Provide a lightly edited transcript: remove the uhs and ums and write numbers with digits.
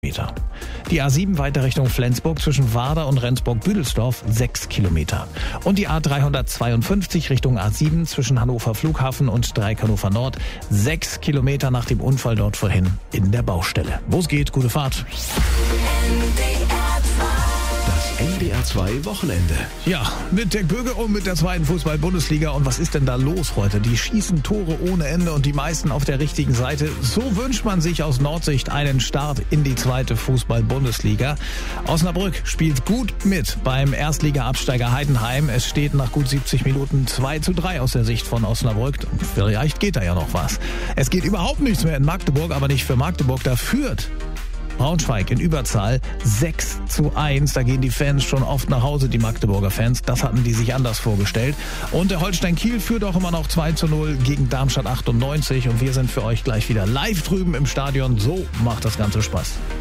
Meter. Die A7 weiter Richtung Flensburg zwischen Warder und Rendsburg-Büdelsdorf 6 Kilometer. Und die A352 Richtung A7 zwischen Hannover Flughafen und Dreieck Hannover Nord 6 Kilometer nach dem Unfall dort vorhin in der Baustelle. Wo es geht, gute Fahrt. NDR 2 Wochenende. Ja, mit Dirk Böge und mit der zweiten Fußball-Bundesliga. Und was ist denn da los heute? Die schießen Tore ohne Ende und die meisten auf der richtigen Seite. So wünscht man sich aus Nordsicht einen Start in die zweite Fußball-Bundesliga. Osnabrück spielt gut mit beim Erstliga-Absteiger Heidenheim. Es steht nach gut 70 Minuten 2:3 aus der Sicht von Osnabrück. Vielleicht geht da ja noch was. Es geht überhaupt nichts mehr in Magdeburg, aber nicht für Magdeburg. Da führt Braunschweig in Überzahl 6:1. Da gehen die Fans schon oft nach Hause, die Magdeburger Fans. Das hatten die sich anders vorgestellt. Und der Holstein Kiel führt auch immer noch 2:0 gegen Darmstadt 98. Und wir sind für euch gleich wieder live drüben im Stadion. So macht das Ganze Spaß.